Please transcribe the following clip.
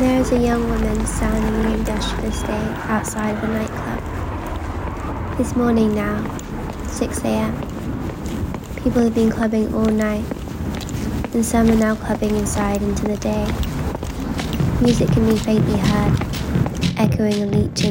There is a young woman sounding an industrious day outside of a nightclub. It's morning now, 6 a.m. People have been clubbing all night, and some are now clubbing inside into the day. Music can be faintly heard, echoing and leaching